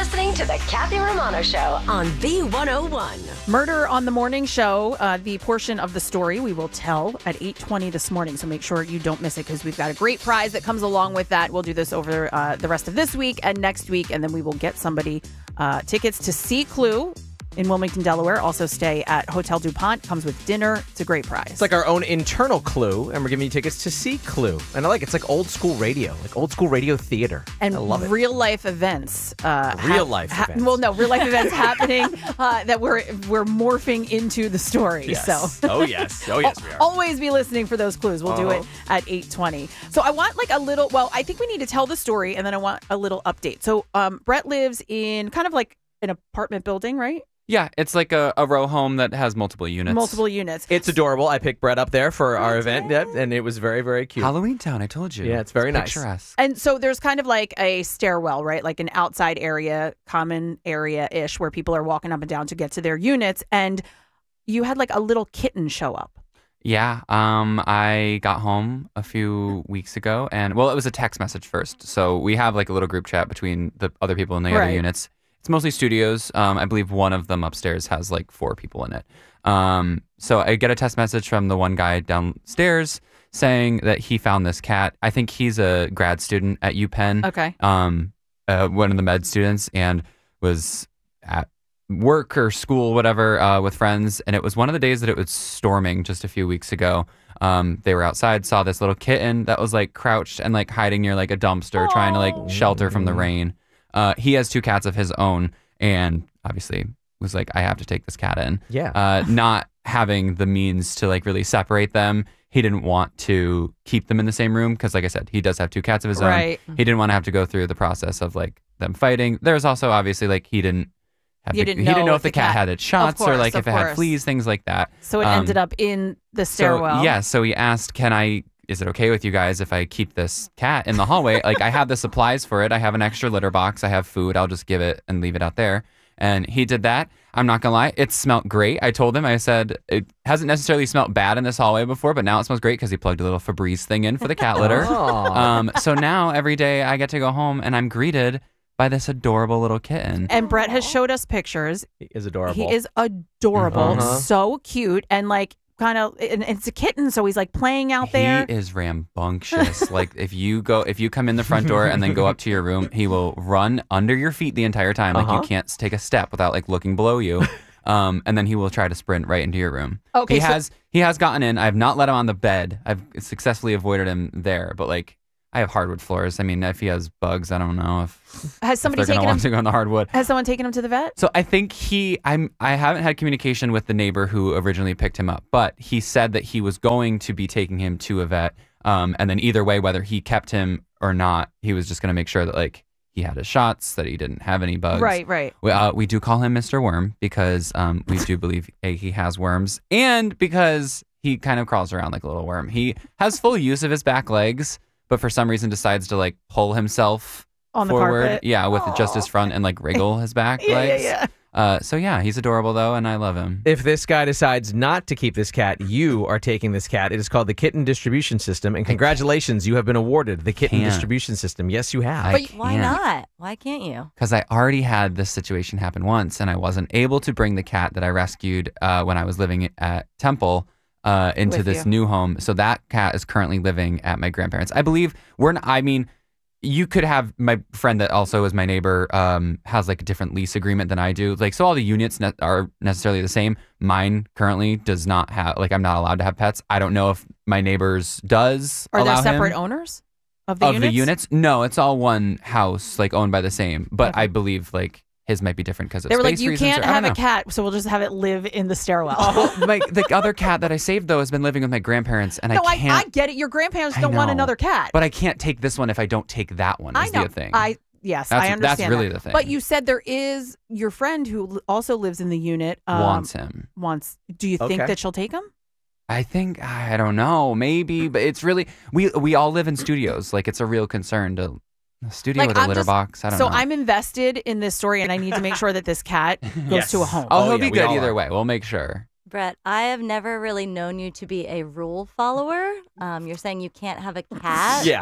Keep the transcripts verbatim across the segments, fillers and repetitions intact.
listening to the Kathy Romano Show on V one oh one. Murder on the Morning Show, uh, the portion of the story we will tell at eight twenty this morning. So make sure you don't miss it because we've got a great prize that comes along with that. We'll do this over uh, the rest of this week and next week, and then we will get somebody uh, tickets to see Clue in Wilmington, Delaware. Also stay at Hotel DuPont. Comes with dinner. It's a great prize. It's like our own internal Clue, and we're giving you tickets to see Clue. And I like it. It's like old school radio, like old school radio theater. And I love it. real life events. Uh, real life ha events. Well, no, real life events happening uh, that we're we're morphing into the story. Yes. So. Oh, yes. Oh, yes, we are. Always be listening for those clues. We'll uh-huh. do it at eight twenty. So I want like a little, well, I think we need to tell the story, and then I want a little update. So um, Brett lives in kind of like an apartment building, right? Yeah, it's like a, a row home that has multiple units. Multiple units. It's adorable. I picked Brett up there for our event, yep, and it was very, very cute. Halloween Town, I told you. Yeah, it's very nice. Picturesque. And so there's kind of like a stairwell, right? Like an outside area, common area-ish, where people are walking up and down to get to their units. And you had like a little kitten show up. Yeah, um, I got home a few weeks ago, and well, it was a text message first. So we have like a little group chat between the other people in the Right. other units. It's mostly studios. Um, I believe one of them upstairs has like four people in it. Um, so I get a text message from the one guy downstairs saying that he found this cat. I think he's a grad student at UPenn. Okay. Um, uh, one of the med students, and was at work or school, whatever, uh, with friends. And it was one of the days that it was storming just a few weeks ago. Um, they were outside, saw this little kitten that was like crouched and like hiding near like a dumpster, trying to like shelter from the rain. Uh, he has two cats of his own, and obviously was like, I have to take this cat in. Yeah. Uh, not having the means to like really separate them, he didn't want to keep them in the same room because, like I said, he does have two cats of his Right. own. He didn't want to have to go through the process of like them fighting. There's also obviously like he didn't have You the, didn't he know didn't know if if the the cat, cat- had its shots Of or course, like if of it had course. fleas, things like that. So it Um, ended up in the stairwell. So, yeah, so he asked, can I, is it okay with you guys if I keep this cat in the hallway? Like, I have the supplies for it. I have an extra litter box. I have food. I'll just give it and leave it out there. And he did that. I'm not going to lie. It smelled great. I told him, I said, it hasn't necessarily smelled bad in this hallway before, but now it smells great because he plugged a little Febreze thing in for the cat litter. um, so now every day I get to go home and I'm greeted by this adorable little kitten. And Brett has showed us pictures. He is adorable. He is adorable. Uh-huh. So cute. And like kind of, and it's a kitten. So he's like playing out there. He is rambunctious. Like if you go, if you come in the front door and then go up to your room, he will run under your feet the entire time. Like Uh-huh. you can't take a step without like looking below you. Um, and then he will try to sprint right into your room. Okay, He so- has he has gotten in. I've not let him on the bed. I've successfully avoided him there. But like I have hardwood floors. I mean, if he has bugs, I don't know if, Has if somebody they're gonna taken want him? to go on the hardwood. Has someone taken him to the vet? So I think he, I'm, I haven't had communication with the neighbor who originally picked him up, but he said that he was going to be taking him to a vet. Um, and then either way, whether he kept him or not, he was just going to make sure that like he had his shots, that he didn't have any bugs. Right, right. We, uh, we do call him Mister Worm because um, we do believe A, he has worms, and because he kind of crawls around like a little worm. He has full use of his back legs, but for some reason decides to like pull himself On the forward. carpet? Yeah, with just his front and like wriggle his back Yeah, yeah, legs. yeah. Uh, so yeah, he's adorable though, and I love him. If this guy decides not to keep this cat, you are taking this cat. It is called the Kitten Distribution System, and congratulations, you have been awarded the Kitten Can't. Distribution System. Yes, you have. I But can't. Why not? Why can't you? Because I already had this situation happen once, and I wasn't able to bring the cat that I rescued uh, when I was living at Temple uh, into With this you. new home. So that cat is currently living at my grandparents. I believe we're. N- I mean, you could have my friend that also is my neighbor um, has like a different lease agreement than I do. Like, so all the units ne- are necessarily the same. Mine currently does not have. Like, I'm not allowed to have pets. I don't know if my neighbor's does. Are there allow separate him. owners of the of units? the units? No, it's all one house, like owned by the same. But Okay. I believe like his might be different because of They were like, space you reasons can't or- I have don't a know. cat, so we'll just have it live in the stairwell. Well, my, the other cat that I saved though has been living with my grandparents, and no, I I, can't. I get it. Your grandparents I don't want know. another cat. But I can't take this one if I don't take that one. I Is know. the thing. I yes, That's- I understand. that's really that. the thing. But you said there is your friend who l- also lives in the unit. Um, wants him. Wants. Do you think Okay. that she'll take him? I think I don't know, maybe, but it's really we we all live in studios. Like it's a real concern to a studio Like, with a I'm litter just- box. I don't so know. I'm invested in this story, and I need to make sure that this cat goes Yes. to a home. oh, Oh, he'll yeah, be we good all either are. way. We'll make sure. Brett, I have never really known you to be a rule follower. Um, you're saying you can't have a cat. Yeah.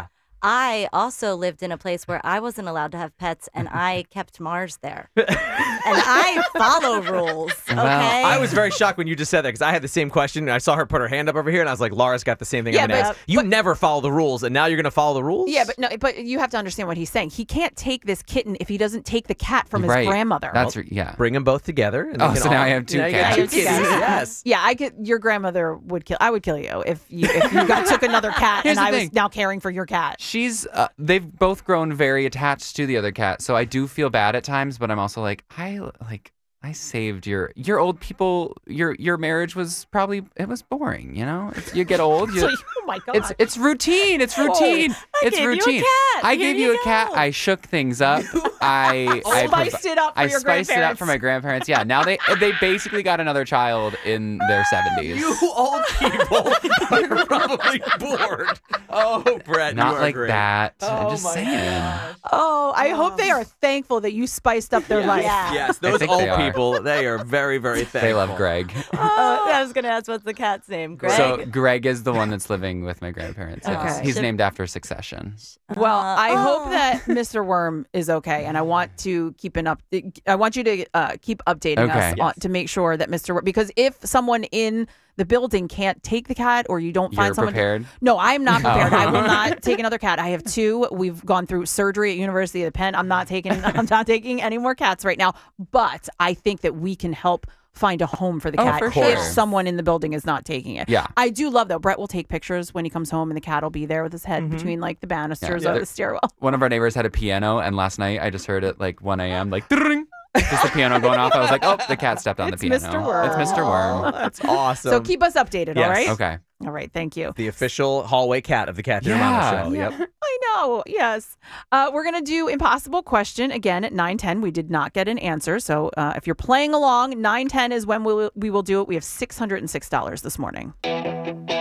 I also lived in a place where I wasn't allowed to have pets, and I kept Mars there. And I follow rules, okay? Well, I was very shocked when you just said that because I had the same question and I saw her put her hand up over here and I was like, Laura's got the same thing Yeah, I'm going to but- ask. You never follow the rules and now you're going to follow the rules? Yeah, but no, but you have to understand what he's saying. He can't take this kitten if he doesn't take the cat from his right. grandmother. That's right. Yeah. Bring them both together. And Oh, they can so now all- I have two now you got cats. two I have two kitties. cats. Yes. Yeah, I could. Your grandmother would kill. I would kill you if you if you got took another cat Here's and the I was thing. now caring for your cat. She's, uh, they've both grown very attached to the other cat. So I do feel bad at times, but I'm also like, I like, I saved your, your old people, your, your marriage was probably, it was boring, you know? It's, you get old. You, So you- oh my god! it's, it's routine. It's routine. I it's gave you a routine. cat. I Here gave you you a cat. go. I shook things up. I, I spiced provi- it up for I your spiced it up for my grandparents. Yeah. Now they, they basically got another child in their seventies. You old people are probably bored. Oh, Brett, Not you are like great. that. Oh, I'm just my saying. Oh, I hope they are thankful that you spiced up their life. Yeah. Yes, I those think old they are. people, they are very, very thankful. They love Greg. Uh, I was going to ask, what's the cat's name? Greg? So Greg is the one that's living with my grandparents. Yes. Okay. He's Should- named after Succession. Well, Uh, I hope oh. that Mister Worm is okay, and I want to keep an up. I want you to uh, keep updating Okay. us on, to make sure that Mister Worm, because if someone in the building can't take the cat, or you don't find You're someone, prepared? no, I'm not prepared. Oh. I will not take another cat. I have two. We've gone through surgery at University of the Penn. I'm not taking. I'm not taking any more cats right now. But I think that we can help find a home for the Oh, cat for if sure. someone in the building is not taking it. Yeah. I do love though. Brett will take pictures when he comes home, and the cat will be there with his head between like the banisters Yeah. of Yeah. the stairwell. One of our neighbors had a piano, and last night I just heard it like one a.m. like ding, just the piano going off. I was like, oh, the cat stepped on It's the piano. Mister Worm. It's Mister Oh, Worm. that's awesome. So keep us updated, Yes. all right? Okay. All right, thank you. the official hallway cat of the Cat Yeah. Romano show. Yeah. Yep. I know. Yes. Uh, we're going to do Impossible Question again at nine ten. We did not get an answer. So uh, if you're playing along, nine ten is when we will, we will do it. We have six hundred six dollars this morning.